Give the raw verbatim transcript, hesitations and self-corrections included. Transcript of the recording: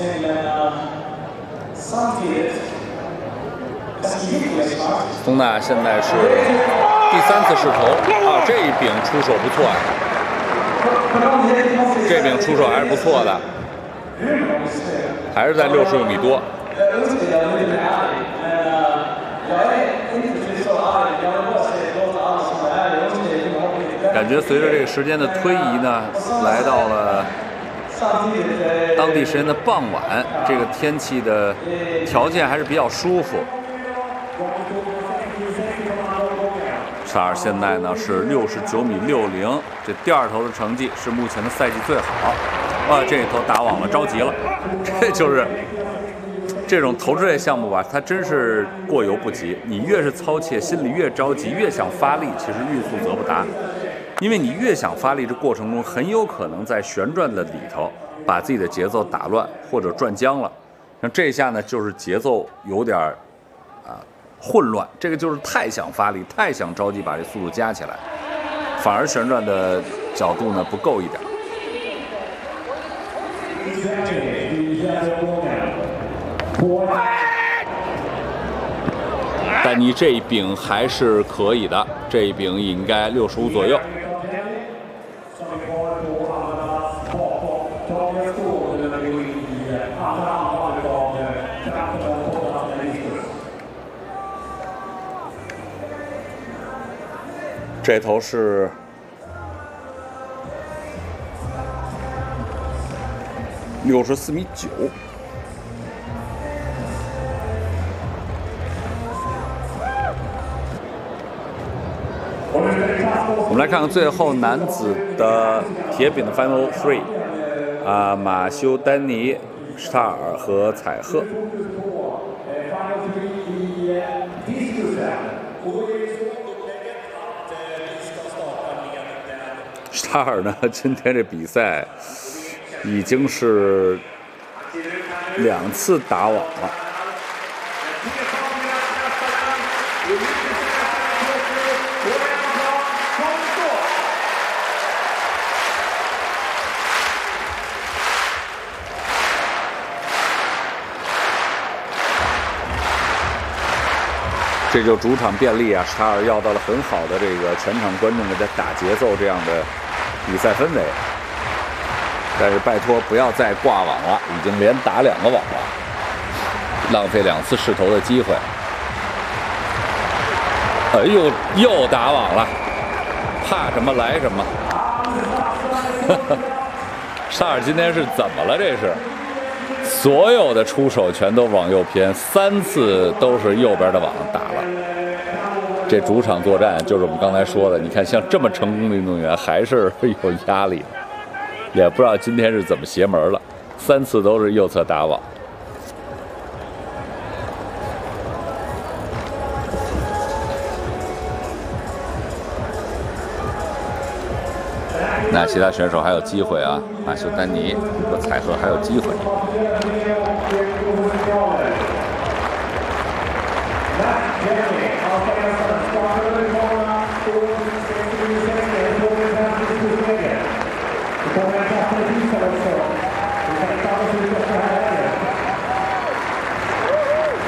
宗纳现在是第三次试投啊，这一柄出手不错呀、啊，这柄出手还是不错的，还是在六十六米多。感觉随着这个时间的推移呢，来到了当地时间的傍晚，这个天气的条件还是比较舒服。查尔现在呢是六十九米六零，这第二投的成绩是目前的赛季最好。啊，这一投打网了，着急了。这就是这种投掷类项目吧，它真是过犹不及。你越是操切，心里越着急，越想发力，其实欲速则不达。因为你越想发力，这过程中很有可能在旋转的里头把自己的节奏打乱或者转僵了。像这一下呢，就是节奏有点啊混乱，这个就是太想发力，太想着急把这速度加起来，反而旋转的角度呢不够一点。但你这一柄还是可以的，这一柄应该六十五左右。这头是六十四米九。我们来看看最后男子的铁饼的 Final Three 啊，马修、丹尼、施塔尔和采赫。施塔尔呢，今天这比赛已经是两次打网了。这就主场便利啊，施塔尔要到了很好的这个全场观众给他打节奏这样的比赛氛围。但是拜托不要再挂网了，已经连打两个网了，浪费两次试投的机会。哎呦，又打网了，怕什么来什么。施塔尔今天是怎么了？这是所有的出手全都往右偏，三次都是右边的网打了。这主场作战就是我们刚才说的，你看像这么成功的运动员还是有压力的，也不知道今天是怎么邪门了，三次都是右侧打网。那其他选手还有机会啊，马修、丹尼和采赫还有机会。 That